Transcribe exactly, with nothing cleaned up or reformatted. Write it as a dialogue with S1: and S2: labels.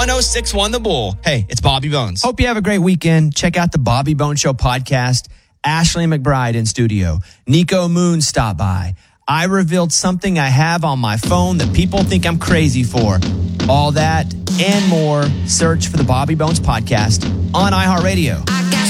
S1: one oh six one The Bull. Hey, it's Bobby Bones.
S2: Hope you have a great weekend. Check out the Bobby Bones Show podcast. Ashley McBride in studio. Nico Moon stopped by. I revealed something I have on my phone that people think I'm crazy for. All that and more. Search for the Bobby Bones podcast on iHeartRadio.
S3: I got